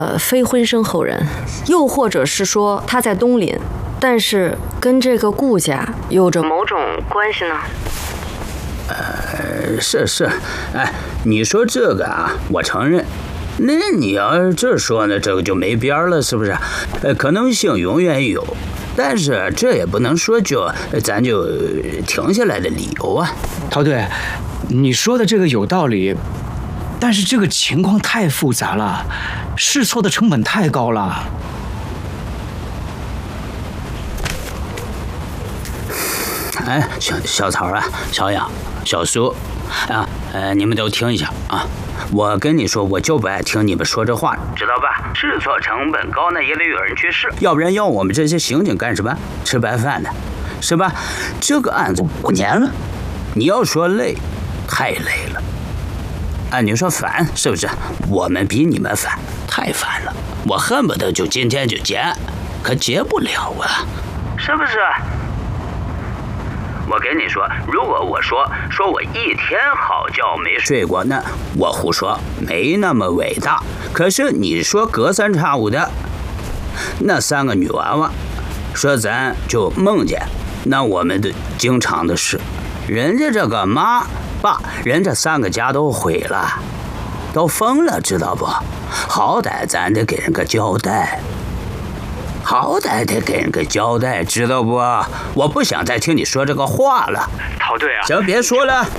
非婚生后人，又或者是说他在东林，但是跟这个顾家有着某种关系呢？ 是，哎，你说这个啊，我承认。那你要这说呢，这个就没边了，是不是？可能性永远有，但是这也不能说咱就停下来的理由啊。 陶队，你说的这个有道理，但是这个情况太复杂了，试错的成本太高了。 哎，小草啊，小杨，小苏啊，你们都听一下啊！我跟你说，我就不爱听你们说这话，知道吧？试错成本高，那也得有人去试，要不然要我们这些刑警干什么？吃白饭的，是吧？这个案子5年了，你要说累，太累了。你说烦，是不是？我们比你们烦，太烦了。我恨不得就今天就结，可结不了啊，是不是？我跟你说，如果我说我一天好觉没睡过，那我胡说，没那么伟大。可是你说隔三差五的那3个女娃娃，说咱就梦见，那我们的经常的事，人家这个妈爸，人家3个家都毁了，都疯了，知道不？好歹咱得给人个交代。好歹得给人个交代，知道不？我不想再听你说这个话了。 陶队啊， 行，别说了，